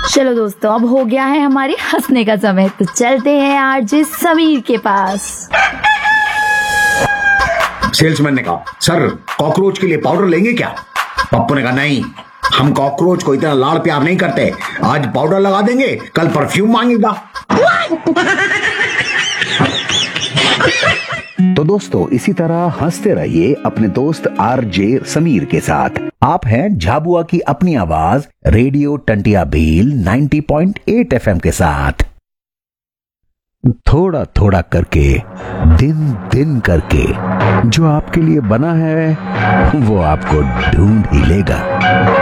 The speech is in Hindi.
चलो दोस्तों, अब हो गया है हमारे हंसने का समय, तो चलते हैं आरजे समीर के पास। सेल्समैन ने कहा, सर कॉकरोच के लिए पाउडर लेंगे क्या? पप्पू ने कहा, नहीं, हम कॉकरोच को इतना लाड़ प्यार नहीं करते। आज पाउडर लगा देंगे, कल परफ्यूम मांगेगा। तो दोस्तों, इसी तरह हंसते रहिए अपने दोस्त आरजे समीर के साथ। आप हैं झाबुआ की अपनी आवाज रेडियो टंटिया भील 90.8 FM के साथ। थोड़ा थोड़ा करके, दिन दिन करके, जो आपके लिए बना है वो आपको ढूंढ ही लेगा।